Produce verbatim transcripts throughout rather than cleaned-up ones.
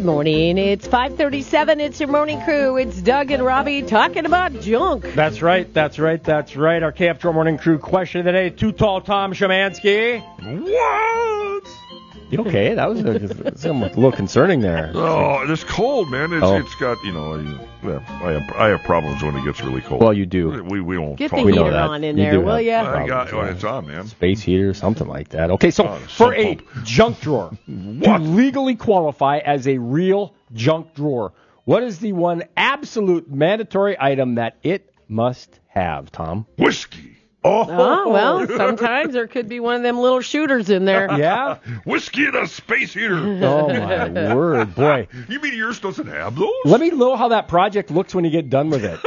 morning. It's five thirty-seven. It's your morning crew. It's Doug and Robbie talking about junk. That's right. That's right. That's right. Our K F T R morning crew question of the day. Too tall Tom Szymanski. What? You okay? That was a, a little concerning there. Oh, it's cold, man. It's, Oh. it's got, you know, I, I have I have problems when it gets really cold. Well, you do. We we won't Get talk the We know heater that. on in You there, do will have ya? I got, problems, well, yeah. it's on, man. Space heater, something like that. Okay, so Oh, for sump a pump. junk drawer, to What? legally qualify as a real junk drawer, what is the one absolute mandatory item that it must have, Tom? Whiskey. Oh, well, sometimes there could be one of them little shooters in there. Yeah? Whiskey and a space heater. Oh, my word. Boy. You mean yours doesn't have those? Let me know how that project looks when you get done with it.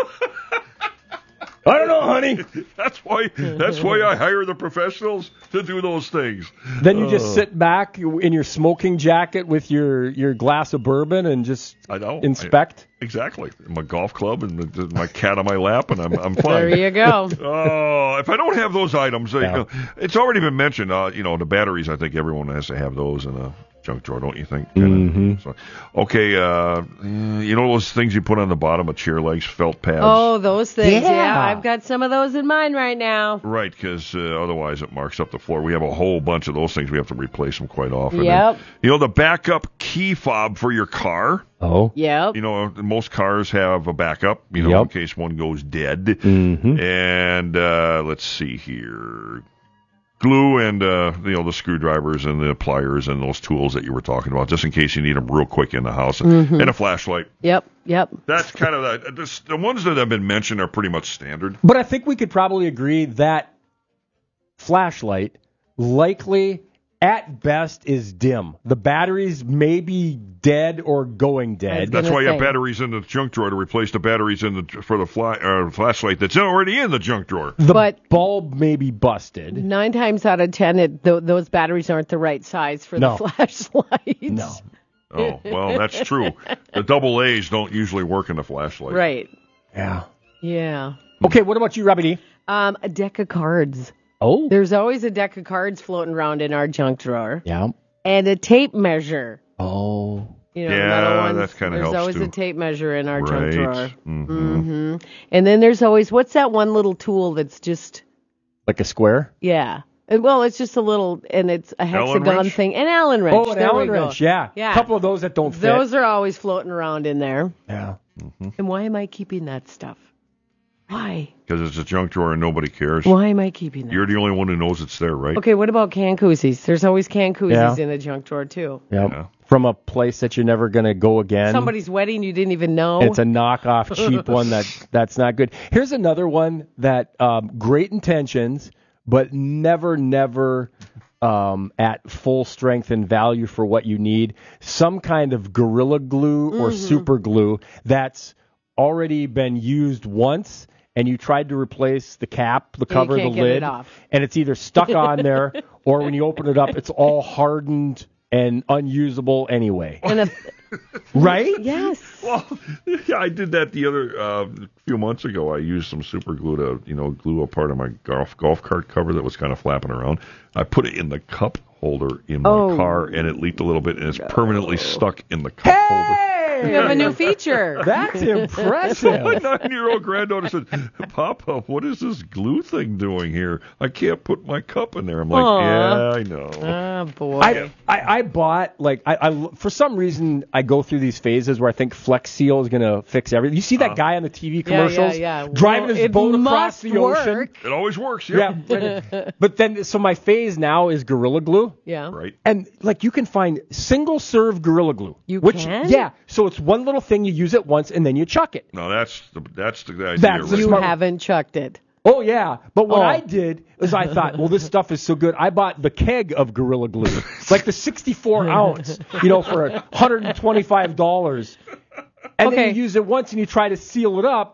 I don't know, honey. That's why that's why I hire the professionals to do those things. Then you just sit back in your smoking jacket with your, your glass of bourbon and just I know. inspect. I, exactly. My golf club and the, the, my cat on my lap, and I'm I'm fine. There you go. Oh, if I don't have those items, uh, Yeah. you know, it's already been mentioned. Uh, you know, the batteries. I think everyone has to have those in a junk drawer, don't you think? Kinda. Mhm. So, okay, uh, you know those things you put on the bottom of chair legs, felt pads. Oh, those things. Yeah. Yeah, I've got some of those in mine right now. Right, because uh, otherwise it marks up the floor. We have a whole bunch of those things. We have to replace them quite often. Yep. And, you know, the backup key fob for your car. Oh. Yep. You know, most cars have a backup, you know, in Yep. case one goes dead. Mm-hmm. And uh, let's see here. Glue and, uh, you know, the screwdrivers and the pliers and those tools that you were talking about, just in case you need them real quick in the house. Mm-hmm. And a flashlight. Yep. Yep. That's kind of the, the, the ones that have been mentioned are pretty much standard. But I think we could probably agree that flashlight likely at best is dim. The batteries may be dead or going dead. That's That's why you have say. batteries in the junk drawer to replace the batteries in the for the fly, uh, flashlight that's already in the junk drawer. The But- bulb may be busted. Nine times out of ten, it, th- those batteries aren't the right size for No. the flashlights. No. Oh, well, that's true. The double A's don't usually work in the flashlight. Right. Yeah. Yeah. Okay, what about you, Robbie D? Um, a deck of cards. Oh. There's always a deck of cards floating around in our junk drawer. Yeah. And a tape measure. Oh. You know, Yeah, the metal ones. that kinda There's helps, always too. a tape measure in our Right. junk drawer. Mhm. hmm And then there's always, what's that one little tool that's just, Like a square? yeah. And, well, it's just a little, and it's a Allen hexagon wrench? thing. An Allen wrench. Oh, an There we Allen go. wrench, yeah. Yeah. A couple of those that don't fit. Those are always floating around in there. Yeah. And why am I keeping that stuff? Why? Because it's a junk drawer and nobody cares. Why am I keeping that? You're the only one who knows it's there, right? Okay, what about can koozies? There's always can koozies Yeah. in the junk drawer, too. Yep. Yeah. From a place that you're never going to go again. Somebody's wedding you didn't even know. It's a knockoff, cheap one that that's not good. Here's another one that um, great intentions, but never, never um, at full strength and value for what you need. Some kind of Gorilla Glue or super glue that's already been used once, and you tried to replace the cap, the cover, can't the get it lid, off. and it's either stuck on there or when you open it up, it's all hardened and unusable anyway. And a, Right? yes. Well, yeah, I did that the other uh, few months ago. I used some super glue to, you know, glue a part of my golf golf cart cover that was kind of flapping around. I put it in the cup holder in my Oh. car, and it leaked a little bit, and it's permanently stuck in the cup holder. You have a new feature. That's My impressive. nine-year-old granddaughter said, "Papa, what is this glue thing doing here? I can't put my cup in there." I'm like, Aw. "Yeah, I know." Oh, boy. I, I I bought like I, I for some reason I go through these phases where I think Flex Seal is gonna fix everything. You see that guy on the T V commercials yeah, yeah. driving Well, his it boat across must the ocean. work. It always works. Yeah, Yeah. but, but then so my phase now is Gorilla Glue. yeah. Right. And like you can find single serve Gorilla Glue. You which, can? Yeah. So it's one little thing, you use it once and then you chuck it. No, that's the that's the idea. That's the right? You smart- haven't chucked it. Oh yeah. But what Oh. I did is I thought, well, this stuff is so good. I bought the keg of Gorilla Glue, like the sixty-four ounce, you know, for one hundred twenty-five dollars. And Okay. then you use it once and you try to seal it up,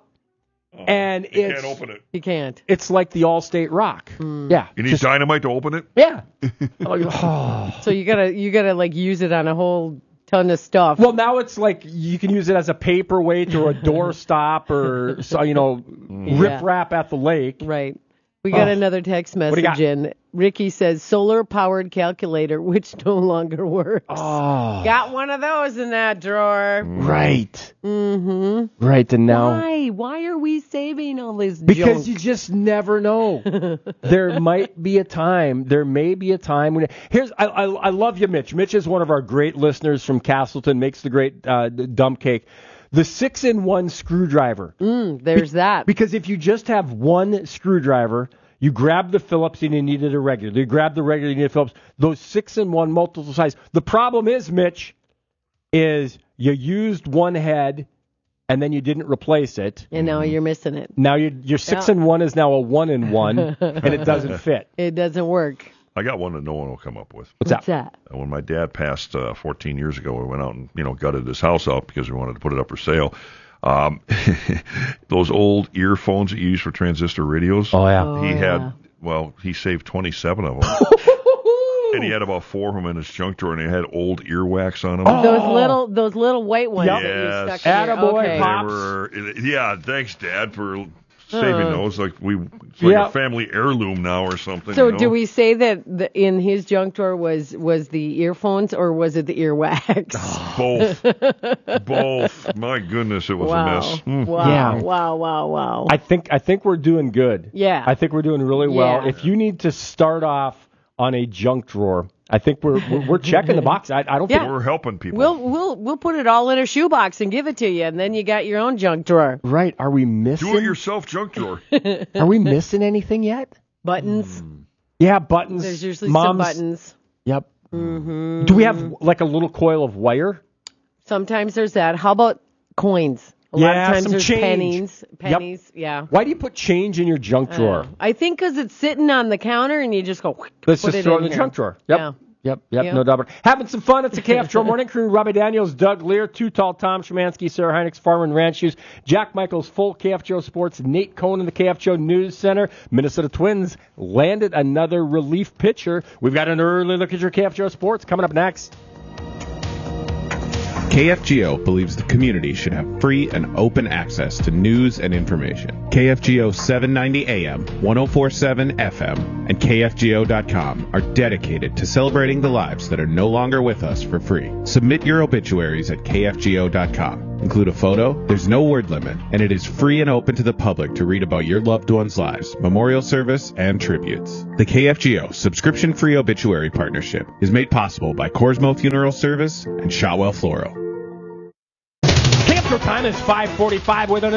and You it's can't open it. You can't. it's like the Allstate Rock. Hmm. Yeah. You need just- dynamite to open it? yeah. I'm like, oh. So you gotta you gotta like use it on a whole ton of stuff. Well, now it's like you can use it as a paperweight or a door stop or so, you know, rip Yeah. wrap at the lake. Right. We got Oh. another text do you got? message in. Ricky says solar-powered calculator, which no longer works. Oh, Got one of those in that drawer. right. Mm-hmm. Right, and now... Why? Why are we saving all this Because junk? you just never know. There might be a time. There may be a time when. Here's. I, I. I love you, Mitch. Mitch is one of our great listeners from Castleton. Makes the great uh, dump cake. The six-in-one screwdriver. Mm, there's Be- that. Because if you just have one screwdriver, you grab the Phillips and you needed a regular. You grab the regular, you need a Phillips. Those six-in-one multiple size. The problem is, Mitch, is you used one head and then you didn't replace it. And now you're missing it. Now your your six in one is now a one in one, and it doesn't fit. It doesn't work. I got one that no one will come up with. What's What's that? that? Uh, When my dad passed uh, fourteen years ago, we went out and you know gutted his house out because we wanted to put it up for sale. Um, those old earphones that you use for transistor radios. Oh yeah. Oh, he yeah. had well, he saved twenty-seven of them, and he had about four of them in his junk drawer, and they had old earwax on them. Oh. Those little, those little white ones Yep. that you Yes. stuck in your, Attaboy, okay. Pop. They were, yeah, thanks, Dad, for saving Uh. those. Like we, it's like Yeah. a family heirloom now or something. So you know? do we say that the, in his junk drawer was was the earphones or was it the earwax? Both, both. My goodness, it was wow. a mess. Mm. Wow. Yeah. Wow. Wow. Wow. I think I think we're doing good. Yeah. I think we're doing really well. Yeah. If you need to start off on a junk drawer, I think we're we're, we're checking the box. I, I don't Yeah. think We're helping people. We'll we'll we'll put it all in a shoebox and give it to you, and then you got your own junk drawer. right. Are we missing? Do it yourself junk drawer. Are we missing anything yet? Buttons. Yeah, buttons. There's usually Moms, some buttons. Yep. Mm-hmm. Do we have like a little coil of wire? Sometimes there's that. How about coins? A lot Yeah, of times some there's change. pennies. Yep. Pennies. Yeah. Why do you put change in your junk drawer? Uh, I think because it's sitting on the counter and you just go. Let's put just it throw it in in the here. junk drawer. Yep. Yeah. Yep, yep, Yep. no doubt. about it. Having some fun. It's a K F Show Morning Crew. Robbie Daniels, Doug Lear, Too Tall, Tom Szymanski, Sarah Heinrichs, Farmer and Ranch Shoes, Jack Michaels, full K F Joe Sports, Nate Cohn in the K F Joe News Center. Minnesota Twins landed another relief pitcher. We've got an early look at your K F Joe Sports coming up next. K F G O believes the community should have free and open access to news and information. K F G O seven ninety A M, ten forty-seven F M, and K F G O dot com are dedicated to celebrating the lives that are no longer with us for free. Submit your obituaries at K F G O dot com. Include a photo, there's no word limit, and it is free and open to the public to read about your loved ones' lives, memorial service, and tributes. The K F G O subscription-free obituary partnership is made possible by Corsmo Funeral Service and Shotwell Floral. K F Joe time is five forty-five with an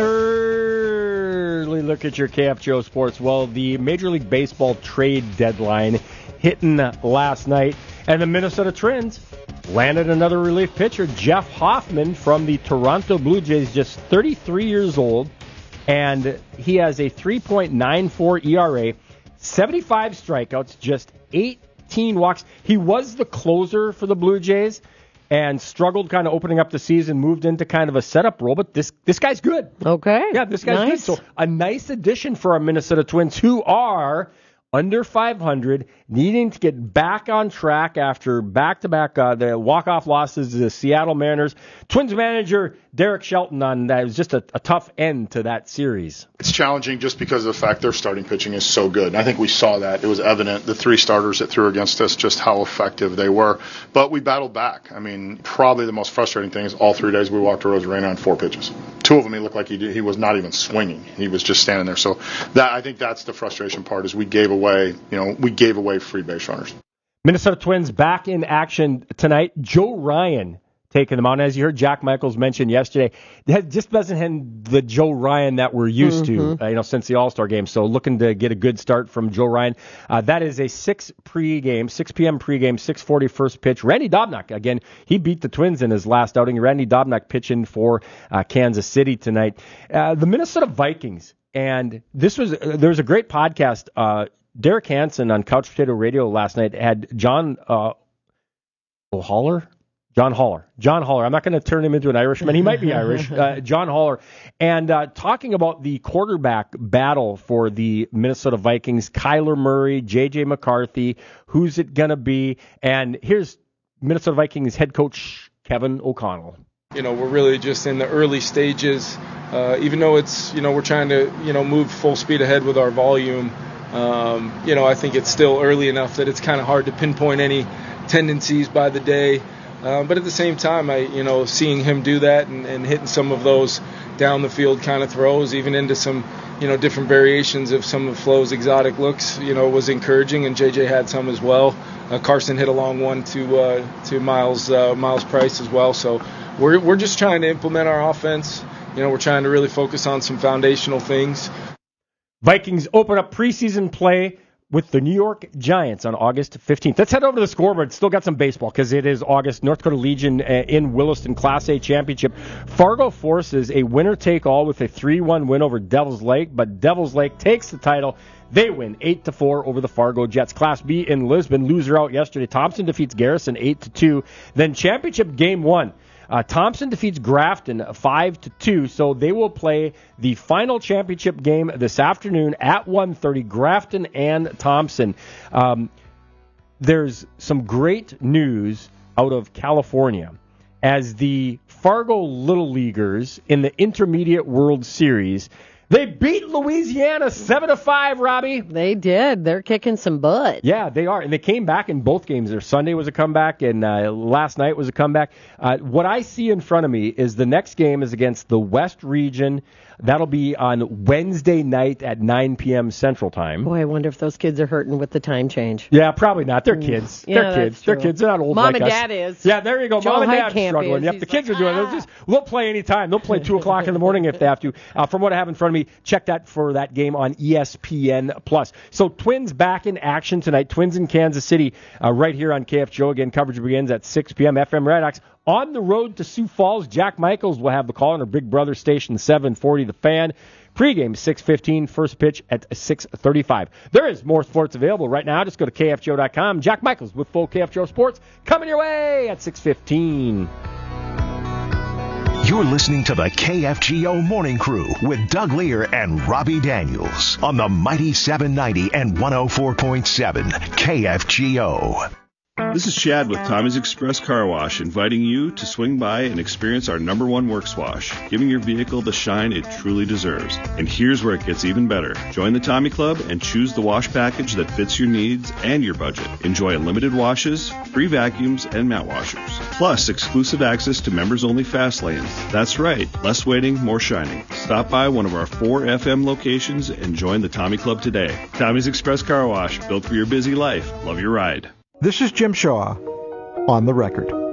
early look at your K F Joe Sports. Well, the Major League Baseball trade deadline hitting last night, and the Minnesota Twins landed another relief pitcher, Jeff Hoffman from the Toronto Blue Jays, just thirty-three years old, and he has a three point nine four E R A, seventy-five strikeouts, just eighteen walks. He was the closer for the Blue Jays and struggled kind of opening up the season, moved into kind of a setup role, but this this guy's good. Okay. Yeah, this guy's nice. good. So a nice addition for our Minnesota Twins, who are under five hundred, needing to get back on track after back-to-back uh, the walk-off losses to the Seattle Mariners. Twins manager Derek Shelton on that. It was just a, a tough end to that series. It's challenging just because of the fact their starting pitching is so good. And I think we saw that. It was evident, the three starters that threw against us, just how effective they were. But we battled back. I mean, probably the most frustrating thing is all three days we walked to Rosarena on four pitches. Two of them he looked like he did, he was not even swinging. He was just standing there. So that I think that's the frustration part is we gave away, you know, we gave away free base runners. Minnesota Twins back in action tonight. Joe Ryan taking them on. As you heard Jack Michaels mention yesterday, it just doesn't have the Joe Ryan that we're used Mm-hmm. to, uh, you know, since the All-Star game. So looking to get a good start from Joe Ryan. Uh, that is a six pregame, six p.m. pregame, six forty first pitch. Randy Dobnak, again, he beat the Twins in his last outing. Randy Dobnak pitching for uh, Kansas City tonight. Uh, the Minnesota Vikings, and this was uh, there was a great podcast. Uh, Derek Hansen on Couch Potato Radio last night had John uh, O'Haller. John Haller. John Haller. I'm not going to turn him into an Irishman. He might be Irish. Uh, John Haller. And uh, talking about the quarterback battle for the Minnesota Vikings, Kyler Murray, J J McCarthy, who's it going to be? And here's Minnesota Vikings head coach Kevin O'Connell. You know, we're really just in the early stages. Uh, even though it's, you know, we're trying to, you know, move full speed ahead with our volume, Um, you know, I think it's still early enough that it's kind of hard to pinpoint any tendencies by the day. Uh, but at the same time, I, you know, seeing him do that and, and hitting some of those down the field kind of throws, even into some, you know, different variations of some of Flo's exotic looks, you know, was encouraging. And J J had some as well. Uh, Carson hit a long one to uh, to Miles uh, Miles Price as well. So we're we're just trying to implement our offense. You know, we're trying to really focus on some foundational things. Vikings open up preseason play with the New York Giants on August fifteenth. Let's head over to the scoreboard. Still got some baseball because it is August. North Dakota Legion in Williston Class A Championship. Fargo forces a winner-take-all with a three one win over Devils Lake, but Devils Lake takes the title. They win eight to four over the Fargo Jets. Class B in Lisbon, loser out yesterday. Thompson defeats Garrison eight to two. Then championship game one. Uh, Thompson defeats Grafton five to two, so they will play the final championship game this afternoon at one thirty, Grafton and Thompson. Um, there's some great news out of California as the Fargo Little Leaguers in the Intermediate World Series. They beat Louisiana seven to five, Robbie. They did. They're kicking some butt. Yeah, they are. And they came back in both games. Their Sunday was a comeback, and uh, last night was a comeback. Uh, what I see in front of me is the next game is against the West Region. That'll be on Wednesday night at nine p.m. Central Time. Boy, I wonder if those kids are hurting with the time change. Yeah, probably not. They're kids. Yeah, They're kids. that's They're true. kids. They're not old Mom like and us. Dad is. Yeah, there you go. Joe Mom and Dad Heitkamp struggling. is. Yep, He's the kids like, are doing it. ah. They'll just they'll play any time. They'll play two o'clock in the morning if they have to. Uh, from what I have in front of me, check that for that game on E S P N Plus. So Twins back in action tonight. Twins in Kansas City uh, right here on K F G O. Again, coverage begins at six p.m. F M Red Ox. On the road to Sioux Falls, Jack Michaels will have the call on her Big Brother station seven forty The Fan. Pregame six fifteen, first pitch at six thirty-five. There is more sports available right now. Just go to K F G O dot com. Jack Michaels with full K F G O Sports coming your way at six fifteen. You're listening to the K F G O Morning Crew with Doug Lear and Robbie Daniels on the Mighty seven ninety and one oh four point seven K F G O. This is Chad with Tommy's Express Car Wash, inviting you to swing by and experience our number one works wash, giving your vehicle the shine it truly deserves. And here's where it gets even better. Join the Tommy Club and choose the wash package that fits your needs and your budget. Enjoy unlimited washes, free vacuums, and mat washers. Plus, exclusive access to members-only fast lanes. That's right, less waiting, more shining. Stop by one of our four F M locations and join the Tommy Club today. Tommy's Express Car Wash, built for your busy life. Love your ride. This is Jim Shaw on the record.